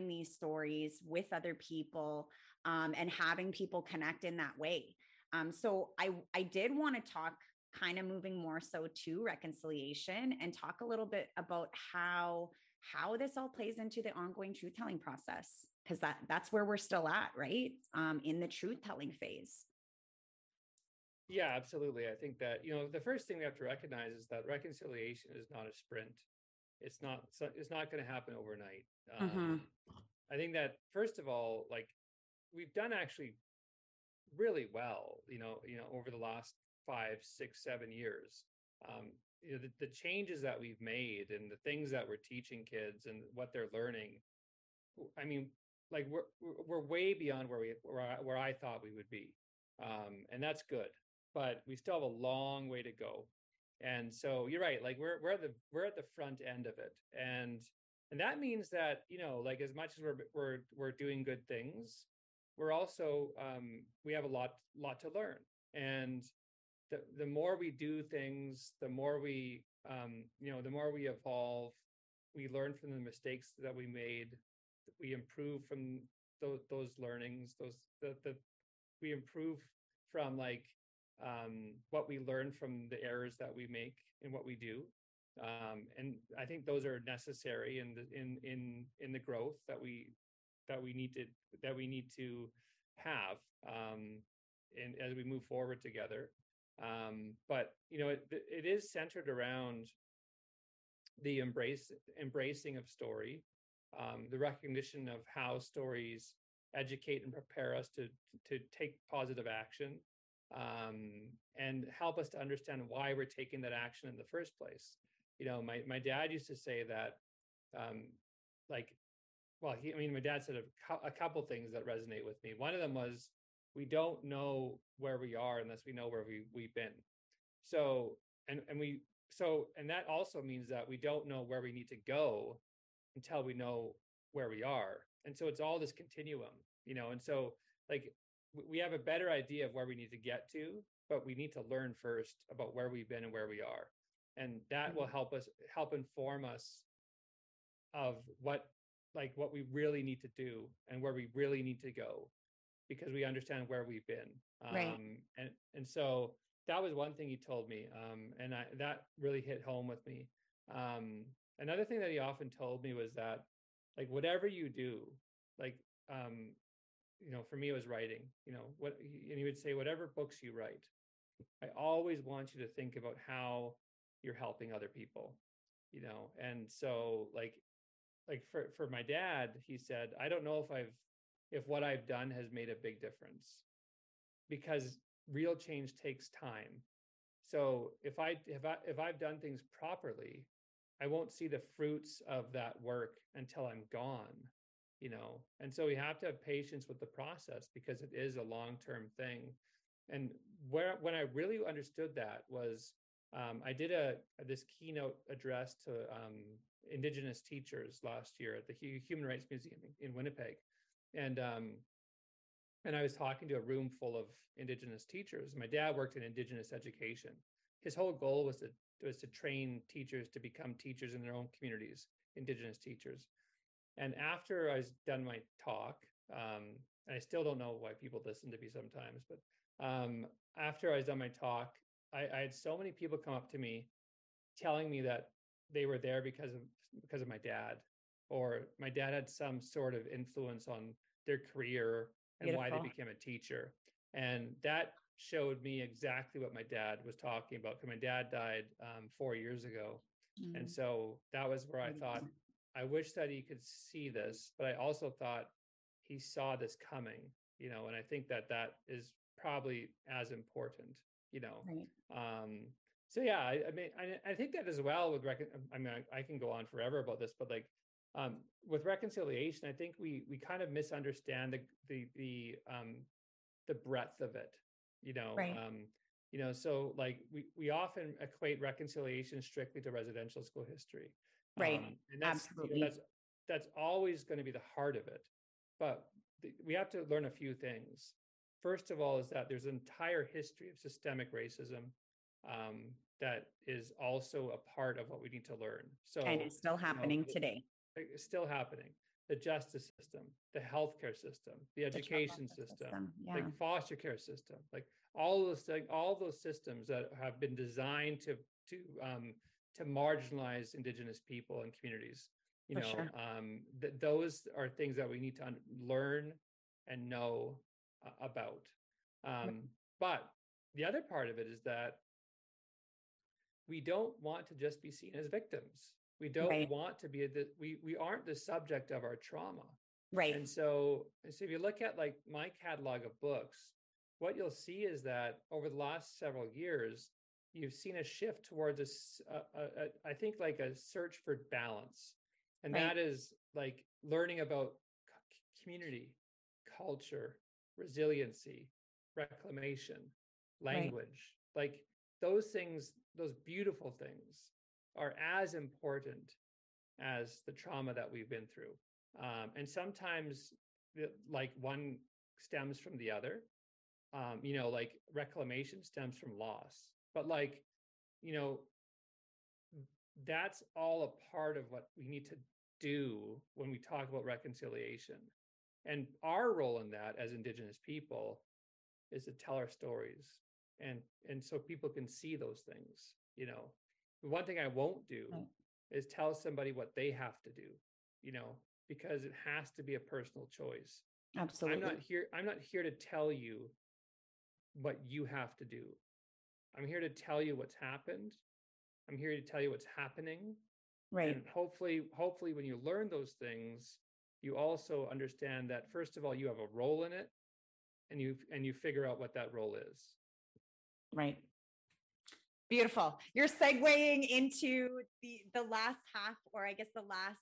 these stories with other people, and having people connect in that way. So I did want to talk, kind of moving more so to reconciliation, and talk a little bit about how this all plays into the ongoing truth telling process, because that's where we're still at, right? In the truth telling phase. Yeah, absolutely. I think that, the first thing we have to recognize is that reconciliation is not a sprint. It's not going to happen overnight. Mm-hmm. I think that first of all, like we've done actually really well, over the last 5, 6, 7 years. The changes that we've made and the things that we're teaching kids and what they're learning. I mean, like we're way beyond where I thought we would be, and that's good. But we still have a long way to go. And so you're right. Like we're at the front end of it, and that means that like as much as we're doing good things, we're also we have a lot to learn. And the more we do things, the more we the more we evolve, we learn from the mistakes that we made, we improve from those learnings, we improve from like what we learn from the errors that we make in what we do. And I think those are necessary in the growth that we need to have, and as we move forward together. But it is centered around the embracing of story, the recognition of how stories educate and prepare us to take positive action, and help us to understand why we're taking that action in the first place. My dad used to say that, like, well, my dad said a couple things that resonate with me. One of them was, we don't know where we are unless we know where we've been. So, and that also means that we don't know where we need to go until we know where we are. And so it's all this continuum, and so like we have a better idea of where we need to get to, but we need to learn first about where we've been and where we are. And that will help inform us of what we really need to do and where we really need to go, because we understand where we've been. Right. And so that was one thing he told me, and that really hit home with me. Another thing that he often told me was that, like, whatever you do, like, for me it was writing. And he would say, whatever books you write, I always want you to think about how you're helping other people. And so like for my dad, he said, I don't know if what I've done has made a big difference, because real change takes time. So if I've done things properly, I won't see the fruits of that work until I'm gone. And so we have to have patience with the process, because it is a long-term thing. And when I really understood that was, I did this keynote address to Indigenous teachers last year at the Human Rights Museum in Winnipeg, and I was talking to a room full of Indigenous teachers. My dad worked in Indigenous education. His whole goal was to train teachers to become teachers in their own communities, Indigenous teachers. And after I was done my talk, and I still don't know why people listen to me sometimes, but after I was done my talk, I had so many people come up to me telling me that they were there because of my dad, or my dad had some sort of influence on their career and why they Beautiful. became a teacher. And that showed me exactly what my dad was talking about, because my dad died 4 years ago. And so that was where I thought, I wish that he could see this, but I also thought he saw this coming, and I think that is probably as important, Right. So yeah, I think that as well with I can go on forever about this, but like, with reconciliation, I think we kind of misunderstand the breadth of it, Right. so like we often equate reconciliation strictly to residential school history. Right. And Absolutely. that's always going to be the heart of it. But we have to learn a few things. First of all, is that there's an entire history of systemic racism, that is also a part of what we need to learn. And So, it's still happening today. it's still happening. the justice system, the healthcare system, the The child education welfare system, Yeah. like foster care system, like all those systems that have been designed to marginalize Indigenous people and communities. For sure. Those are things that we need to learn and know about. But the other part of it is that we don't want to just be seen as victims. We don't Right. want to be we aren't the subject of our trauma. Right. And so if you look at like my catalog of books, what you'll see is that over the last several years, you've seen a shift towards I think like a search for balance. And Right. that is like learning about community, culture, resiliency, reclamation, Right. language. Like those things, those beautiful things are as important as the trauma that we've been through. And sometimes like one stems from the other. Like reclamation stems from loss. But like, that's all a part of what we need to do when we talk about reconciliation. And our role in that as Indigenous people is to tell our stories and so people can see those things. The one thing I won't do Right. is tell somebody what they have to do, because it has to be a personal choice. Absolutely. I'm not here to tell you what you have to do. I'm here to tell you what's happened. I'm here to tell you what's happening. Right. And hopefully when you learn those things, you also understand that first of all, you have a role in it, and you figure out what that role is. Right. Beautiful. You're segueing into the last half, or I guess the last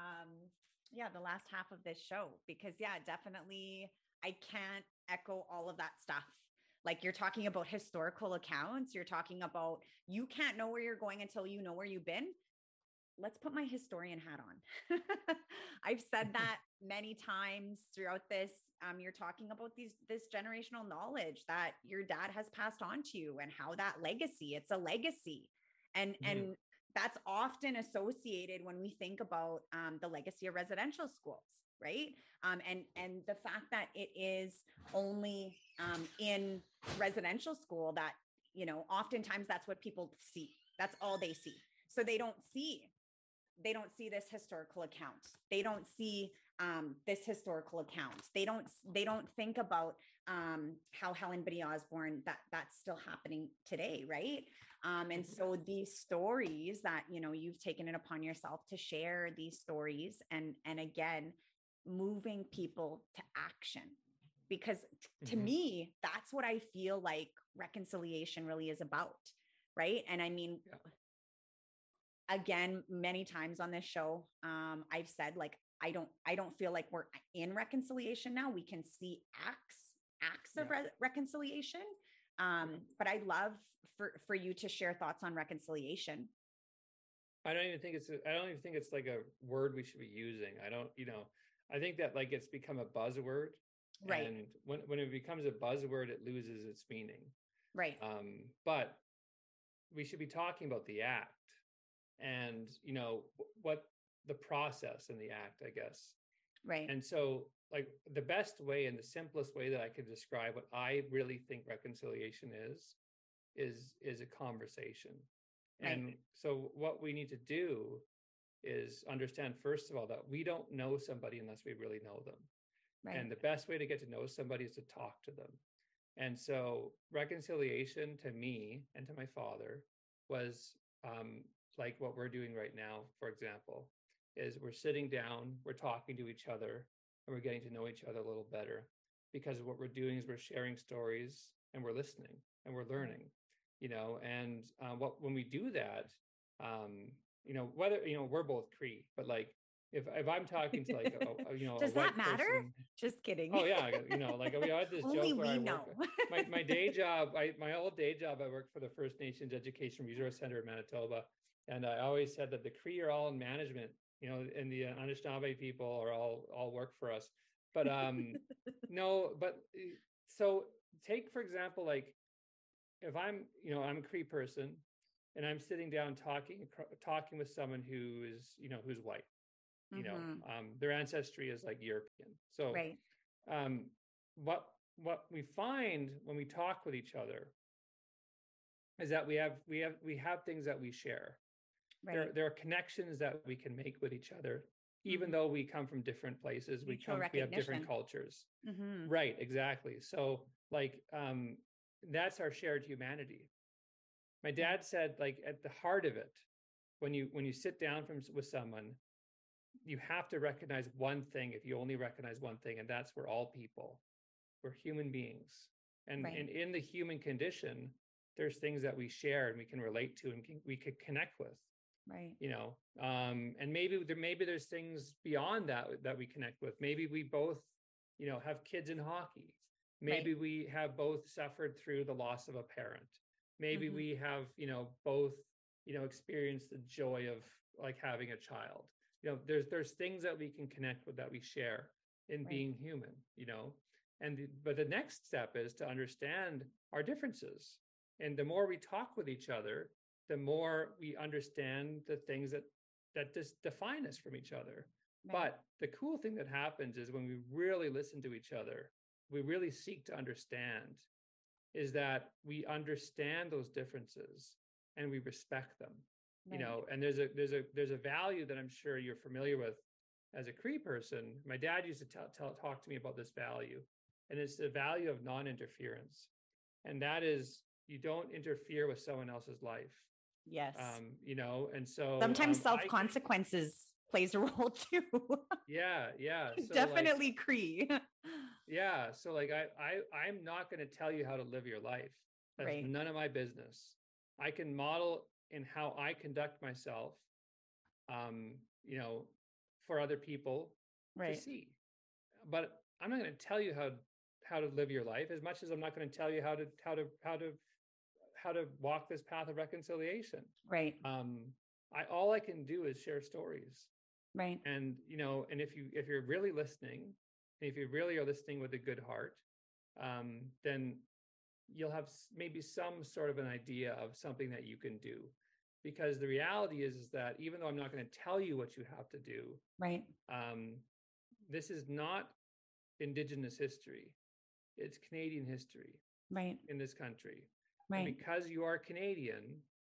half of this show, because definitely I can't echo all of that stuff. Like you're talking about historical accounts, you're talking about you can't know where you're going until you know where you've been. Let's put my historian hat on. I've said that many times throughout this. You're talking about this generational knowledge that your dad has passed on to you, and how that legacy, it's a legacy. And that's often associated when we think about the legacy of residential schools, right? And the fact that it is only in residential school that, oftentimes that's what people see. That's all they see. So they don't see this historical account. They don't see this historical account. They don't think about how Helen Biddy Osborne, that's still happening today, right? And so these stories that, you've taken it upon yourself to share these stories, and again, moving people to action, because to me, that's what I feel like reconciliation really is about, right? And I mean, again, many times on this show, I've said, like, I don't feel like we're in reconciliation now. We can see acts of reconciliation. But I'd love for you to share thoughts on reconciliation. I don't even think it's like a word we should be using. I think that like it's become a buzzword. Right. And when it becomes a buzzword, it loses its meaning. Right. But we should be talking about the act, and what the process in the act, I guess. Right. And so like the best way and the simplest way that I could describe what I really think reconciliation is a conversation. Right. And so what we need to do is understand, first of all, that we don't know somebody unless we really know them. Right. And the best way to get to know somebody is to talk to them. And so reconciliation to me and to my father was like what we're doing right now, for example, is we're sitting down, we're talking to each other, and we're getting to know each other a little better, because what we're doing is we're sharing stories, and we're listening, and we're learning, and when we do that, whether, we're both Cree, but like, if I'm talking to like does a that matter? Person, just kidding. Oh yeah, like we had this Only joke where we know. my day job, my old day job, I worked for the First Nations Education Resource Center in Manitoba, and I always said that the Cree are all in management, and the Anishinaabe people are all work for us. But no, but so take for example, like if I'm a Cree person, and I'm sitting down talking with someone who's white. Their ancestry is like European. So Right. um, what we find when we talk with each other is that we have things that we share. Right. There are connections that we can make with each other, even Mhm. though we come from different places. Mutual We have different recognition. cultures. Mhm. Right, exactly. So like that's our shared humanity. My Yeah. dad said, like, at the heart of it, when you sit down with someone, you have to recognize one thing. If you only recognize one thing, and that's we're all people, we're human beings, Right. and in the human condition, there's things that we share and we can relate to and we could connect with. Right. And maybe there's things beyond that we connect with. Maybe we both, have kids in hockey. Maybe Right. we have both suffered through the loss of a parent. Maybe Mhm. we have, both, experienced the joy of like having a child. There's things that we can connect with, that we share in Right. being human. But the next step is to understand our differences. And the more we talk with each other, the more we understand the things that just define us from each other. Right. But the cool thing that happens is when we really listen to each other, we really seek to understand, is that we understand those differences and we respect them. Right. And there's a value that I'm sure you're familiar with as a Cree person. My dad used to talk to me about this value, and it's the value of non-interference. And that is, you don't interfere with someone else's life. Yes. And so Sometimes self consequences plays a role too. yeah. So Definitely Cree. yeah. So like I'm not going to tell you how to live your life. That's Right. none of my business. I can model in how I conduct myself, um, you know, for other people to Right. see. But I'm not going to tell you how to live your life, as much as I'm not going to tell you how to walk this path of reconciliation. Right. All I can do is share stories. Right. And and if you're really listening, and if you really are listening with a good heart, then you'll have maybe some sort of an idea of something that you can do. Because the reality is that even though I'm not going to tell you what you have to do, Right. this is not Indigenous history. It's Canadian history Right. in this country. And Right. because you are Canadian,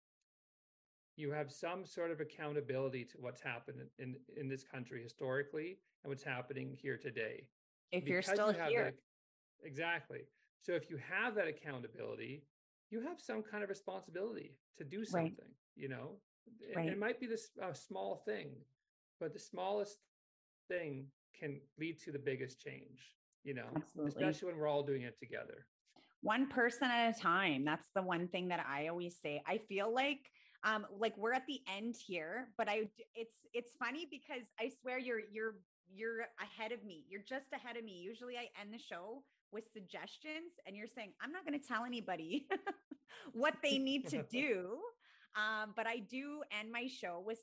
you have some sort of accountability to what's happened in this country historically and what's happening here today. If you're Because still you have here. that, exactly. So if you have that accountability, you have some kind of responsibility to do Right. something. Right. It might be this small thing, but the smallest thing can lead to the biggest change. Absolutely. Especially when we're all doing it together. One person at a time. That's the one thing that I always say. I feel like we're at the end here, but it's funny because I swear you're ahead of me. You're just ahead of me. Usually I end the show with suggestions and you're saying, I'm not going to tell anybody what they need to do. But I do end my show with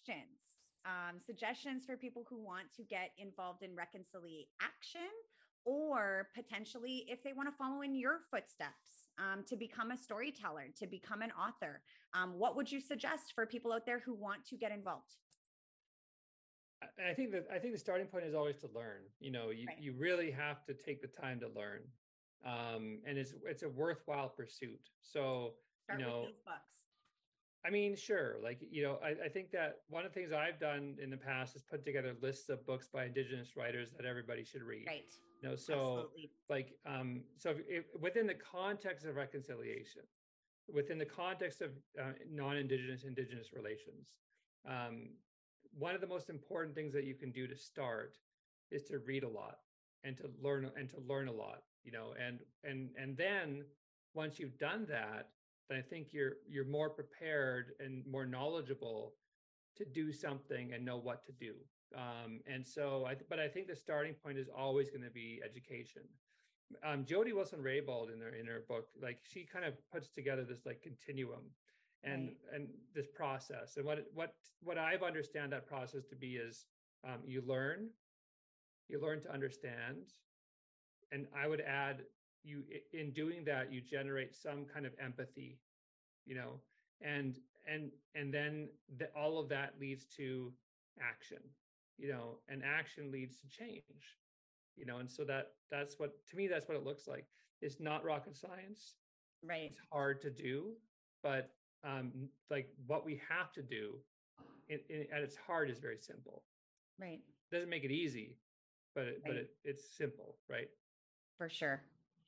suggestions for people who want to get involved in reconciliation action, or potentially if they want to follow in your footsteps, to become a storyteller, to become an author. What would you suggest for people out there who want to get involved? I think the starting point is always to learn. Right. You really have to take the time to learn, and it's a worthwhile pursuit. So Start with these books. I mean, sure. Like, I think that one of the things I've done in the past is put together lists of books by Indigenous writers that everybody should read. Right. So absolutely. like, so if within the context of reconciliation, within the context of non-Indigenous, Indigenous relations, one of the most important things that you can do to start is to read a lot and to learn a lot, and then once you've done that, then I think you're more prepared and more knowledgeable to do something and know what to do. But I think the starting point is always going to be education. Jody Wilson-Raybould in her book, like, she kind of puts together this like continuum and this process. And what I've understand that process to be is, you learn to understand, and I would add, in doing that, you generate some kind of empathy, and then all of that leads to action, and action leads to change, and so that's what, to me, that's what it looks like. It's not rocket science. Right. It's hard to do, but like what we have to do at its heart is very simple. Right. Doesn't make it easy, but Right. it's simple, right? For sure.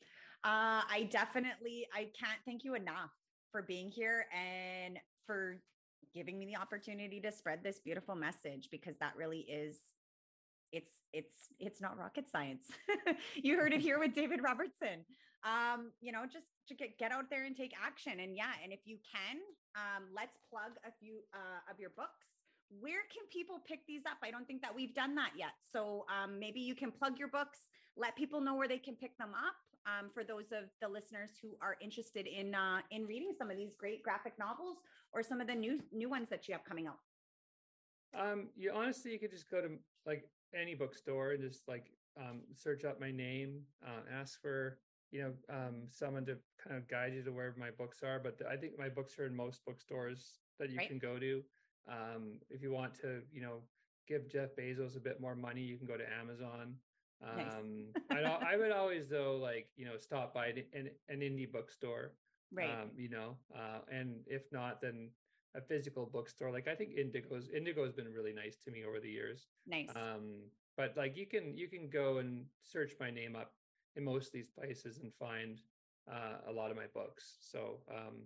I can't thank you enough for being here and for giving me the opportunity to spread this beautiful message, because that really is, it's not rocket science. You heard it here with David Robertson. Just to get out there and take action. And yeah, and if you can, let's plug a few of your books. Where can people pick these up? I don't think that we've done that yet. So maybe you can plug your books, let people know where they can pick them up. For those of the listeners who are interested in reading some of these great graphic novels or some of the new ones that you have coming out. You could just go to like any bookstore and just like search up my name, ask for someone to kind of guide you to where my books are. But I think my books are in most bookstores that you can go to. If you want to, give Jeff Bezos a bit more money, you can go to Amazon. Nice. I would always, though, like, stop by an indie bookstore, Right. And if not, then a physical bookstore. Like, I think Indigo has been really nice to me over the years. Nice. But like you can go and search my name up in most of these places and find a lot of my books. So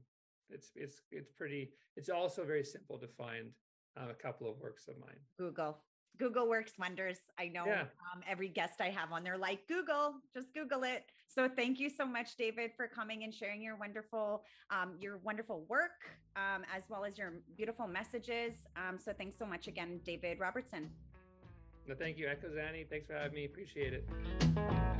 it's also very simple to find a couple of works of mine. Google works wonders. I know. Yeah. Every guest I have on there, like, just Google it. So thank you so much, David, for coming and sharing your wonderful work, as well as your beautiful messages. So thanks so much again, David Robertson. No, thank you, Echo Zanny. Thanks for having me. Appreciate it.